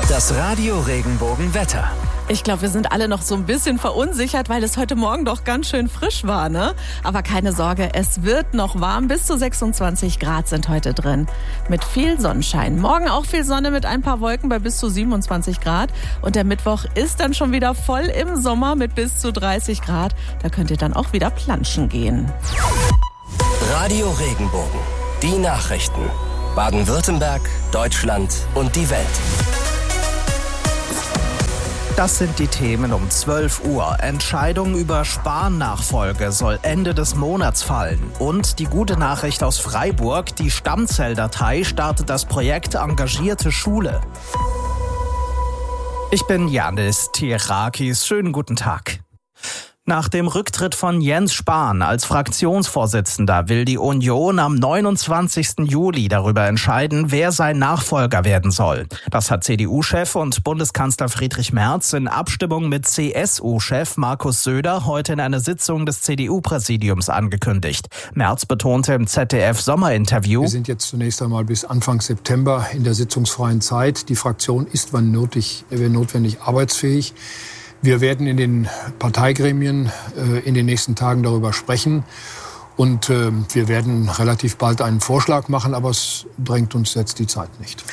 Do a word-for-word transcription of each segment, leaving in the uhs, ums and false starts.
Das Radio Regenbogen-Wetter. Ich glaube, wir sind alle noch so ein bisschen verunsichert, weil es heute Morgen doch ganz schön frisch war, ne? Aber keine Sorge, es wird noch warm. Bis zu sechsundzwanzig Grad sind heute drin. Mit viel Sonnenschein. Morgen auch viel Sonne mit ein paar Wolken bei bis zu siebenundzwanzig Grad. Und der Mittwoch ist dann schon wieder voll im Sommer mit bis zu dreißig Grad. Da könnt ihr dann auch wieder planschen gehen. Radio Regenbogen. Die Nachrichten. Baden-Württemberg, Deutschland und die Welt. Das sind die Themen um zwölf Uhr. Entscheidung über Spahn-Nachfolge soll Ende des Monats fallen. Und die gute Nachricht aus Freiburg, die Stammzelldatei startet das Projekt Engagierte Schule. Ich bin Janis Tierakis. Schönen guten Tag. Nach dem Rücktritt von Jens Spahn als Fraktionsvorsitzender will die Union am neunundzwanzigsten Juli darüber entscheiden, wer sein Nachfolger werden soll. Das hat C D U-Chef und Bundeskanzler Friedrich Merz in Abstimmung mit C S U-Chef Markus Söder heute in einer Sitzung des C D U-Präsidiums angekündigt. Merz betonte im Z D F-Sommerinterview: Wir sind jetzt zunächst einmal bis Anfang September in der sitzungsfreien Zeit. Die Fraktion ist, wann nötig, wenn notwendig, arbeitsfähig. Wir werden in den Parteigremien äh, in den nächsten Tagen darüber sprechen und äh, wir werden relativ bald einen Vorschlag machen, aber es drängt uns jetzt die Zeit nicht.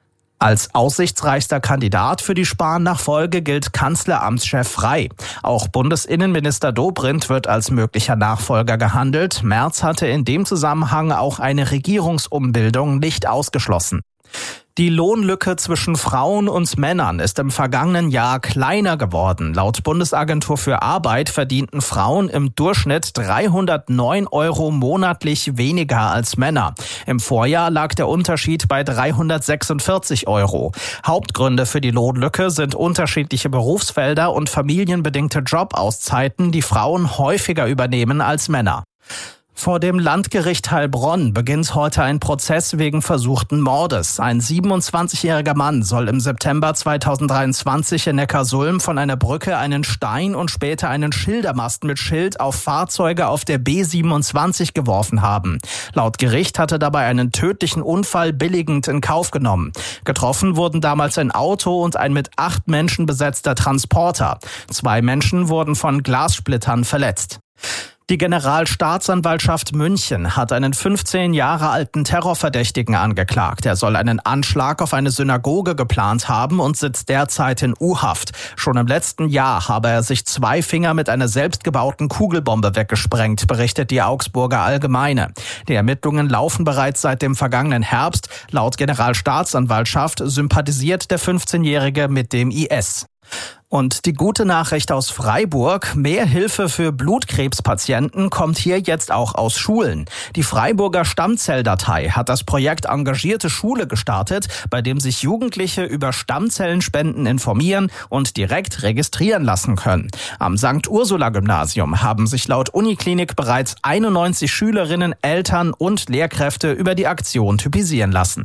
Als aussichtsreichster Kandidat für die Spahn-Nachfolge gilt Kanzleramtschef Frey. Auch Bundesinnenminister Dobrindt wird als möglicher Nachfolger gehandelt. Merz hatte in dem Zusammenhang auch eine Regierungsumbildung nicht ausgeschlossen. Die Lohnlücke zwischen Frauen und Männern ist im vergangenen Jahr kleiner geworden. Laut Bundesagentur für Arbeit verdienten Frauen im Durchschnitt dreihundertneun Euro monatlich weniger als Männer. Im Vorjahr lag der Unterschied bei dreihundertsechsundvierzig Euro. Hauptgründe für die Lohnlücke sind unterschiedliche Berufsfelder und familienbedingte Jobauszeiten, die Frauen häufiger übernehmen als Männer. Vor dem Landgericht Heilbronn beginnt heute ein Prozess wegen versuchten Mordes. Ein siebenundzwanzigjähriger Mann soll im September zweitausenddreiundzwanzig in Neckarsulm von einer Brücke einen Stein und später einen Schildermast mit Schild auf Fahrzeuge auf der B siebenundzwanzig geworfen haben. Laut Gericht hatte dabei einen tödlichen Unfall billigend in Kauf genommen. Getroffen wurden damals ein Auto und ein mit acht Menschen besetzter Transporter. Zwei Menschen wurden von Glassplittern verletzt. Die Generalstaatsanwaltschaft München hat einen fünfzehn Jahre alten Terrorverdächtigen angeklagt. Er soll einen Anschlag auf eine Synagoge geplant haben und sitzt derzeit in U-Haft. Schon im letzten Jahr habe er sich zwei Finger mit einer selbstgebauten Kugelbombe weggesprengt, berichtet die Augsburger Allgemeine. Die Ermittlungen laufen bereits seit dem vergangenen Herbst. Laut Generalstaatsanwaltschaft sympathisiert der fünfzehnjährige mit dem I S. Und die gute Nachricht aus Freiburg: Mehr Hilfe für Blutkrebspatienten kommt hier jetzt auch aus Schulen. Die Freiburger Stammzelldatei hat das Projekt Engagierte Schule gestartet, bei dem sich Jugendliche über Stammzellenspenden informieren und direkt registrieren lassen können. Am Sankt Ursula Gymnasium haben sich laut Uniklinik bereits einundneunzig Schülerinnen, Eltern und Lehrkräfte über die Aktion typisieren lassen.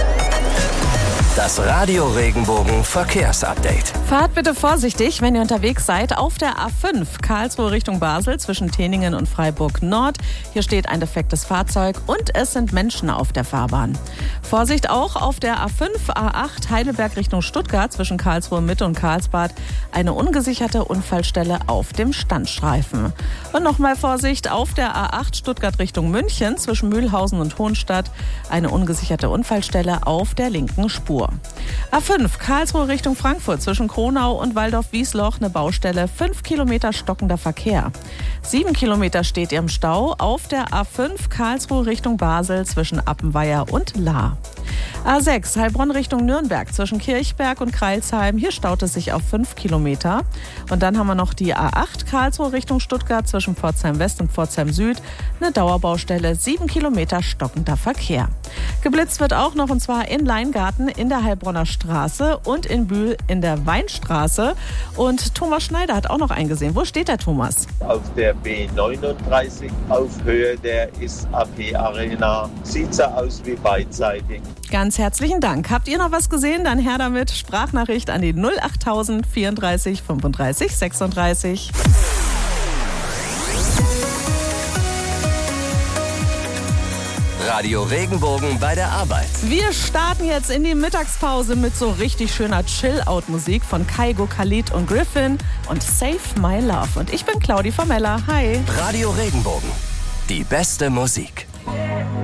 Das Radio Regenbogen Verkehrsupdate. Fahrt bitte vorsichtig, wenn ihr unterwegs seid, auf der A fünf Karlsruhe Richtung Basel zwischen Teningen und Freiburg Nord. Hier steht ein defektes Fahrzeug und es sind Menschen auf der Fahrbahn. Vorsicht auch auf der A fünf A acht Heidelberg Richtung Stuttgart zwischen Karlsruhe Mitte und Karlsbad. Eine ungesicherte Unfallstelle auf dem Standstreifen. Und nochmal Vorsicht auf der A acht Stuttgart Richtung München zwischen Mühlhausen und Hohenstadt. Eine ungesicherte Unfallstelle auf der linken Spur. A fünf Karlsruhe Richtung Frankfurt zwischen Kronau und Waldorf-Wiesloch eine Baustelle, fünf Kilometer stockender Verkehr. Sieben Kilometer steht ihr im Stau auf der A fünf Karlsruhe Richtung Basel zwischen Appenweier und Lahr. A sechs Heilbronn Richtung Nürnberg zwischen Kirchberg und Crailsheim. Hier staut es sich auf fünf Kilometer. Und dann haben wir noch die A acht Karlsruhe Richtung Stuttgart zwischen Pforzheim West und Pforzheim Süd. Eine Dauerbaustelle, sieben Kilometer stockender Verkehr. Geblitzt wird auch noch, und zwar in Leingarten in der Heilbronner Straße und in Bühl in der Weinstraße. Und Thomas Schneider hat auch noch eingesehen. Wo steht der Thomas? Auf der B neununddreißig auf Höhe der S A P Arena. Sieht so aus wie beidseitig. Ganz herzlichen Dank. Habt ihr noch was gesehen? Dann her damit. Sprachnachricht an die null achttausend vierunddreißig fünfunddreißig sechsunddreißig. Radio Regenbogen bei der Arbeit. Wir starten jetzt in die Mittagspause mit so richtig schöner Chill-Out-Musik von Kygo, Khalid und Griffin und Save My Love. Und ich bin Claudi Formella. Hi. Radio Regenbogen. Die beste Musik.